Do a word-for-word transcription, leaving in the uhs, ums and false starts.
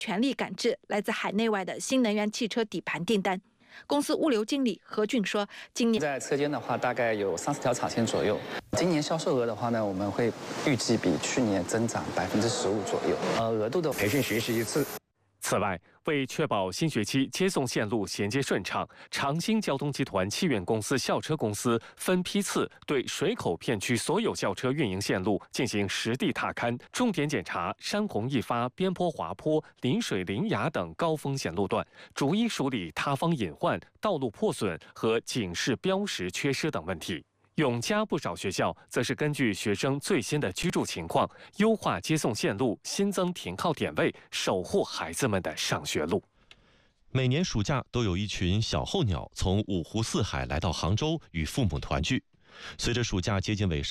全力赶制来自海内外的新能源汽车底盘订单。公司物流经理何俊说，今年在车间的话，大概有三十条产线左右。今年销售额的话呢，我们会预计比去年增长百分之十五左右。呃，额度的培训学习一次。此外，为确保新学期接送线路衔接顺畅，长兴交通集团汽运公司校车公司分批次对水口片区所有校车运营线路进行实地踏勘，重点检查山洪易发、边坡滑坡、临水临崖等高风险路段，逐一梳理塌方隐患、道路破损和警示标识缺失等问题。永嘉不少学校则是根据学生最新的居住情况，优化接送线路，新增停靠点位，守护孩子们的上学路。 每年暑假都有一群小候鸟从五湖四海来到杭州与父母团聚。随着暑假接近尾声。